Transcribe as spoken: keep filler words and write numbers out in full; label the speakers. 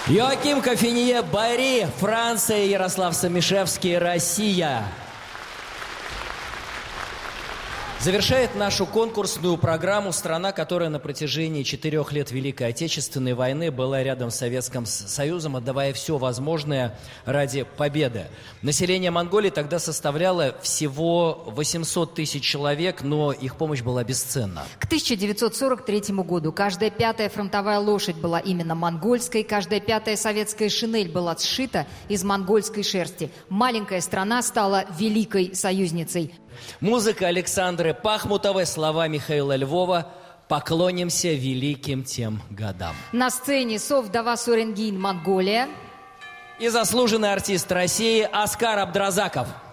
Speaker 1: Йоаким Кофинье, Бари, Франция, Ярослав Самишевский, Россия. Завершает нашу конкурсную программу страна, которая на протяжении четырех лет Великой Отечественной войны была рядом с Советским Союзом, отдавая все возможное ради победы. Население Монголии тогда составляло всего восемьсот тысяч человек, но их помощь была бесценна.
Speaker 2: К тысяча девятьсот сорок третьему году каждая пятая фронтовая лошадь была именно монгольской, каждая пятая советская шинель была сшита из монгольской шерсти. Маленькая страна стала великой союзницей.
Speaker 1: Музыка Александры Пахмутовой, слова Михаила Львова. Поклонимся великим тем годам.
Speaker 2: На сцене Совдава Суренгин, Монголия.
Speaker 1: И заслуженный артист России Оскар Абдразаков.